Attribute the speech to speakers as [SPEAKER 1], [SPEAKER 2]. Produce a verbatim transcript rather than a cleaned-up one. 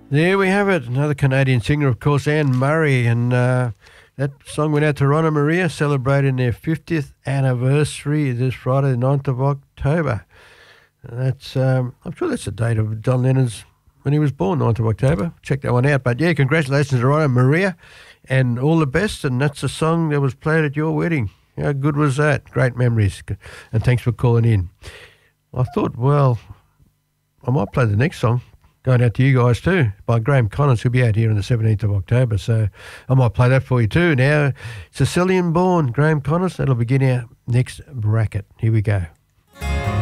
[SPEAKER 1] There we have it. Another Canadian singer, of course, Anne Murray. And uh, that song went out to Ron and Maria, celebrating their fiftieth anniversary this Friday, the ninth of October. That's um, I'm sure that's the date of John Lennon's, when he was born, ninth of October. Check that one out. But, yeah, congratulations to Ron and Maria, and all the best. And that's the song that was played at your wedding. How good was that? Great memories. And thanks for calling in. I thought, well, I might play the next song, going out to you guys too, by Graham Connors, who'll be out here on the seventeenth of October. So I might play that for you too. Now, Sicilian born Graham Connors, that'll begin our next bracket. Here we go.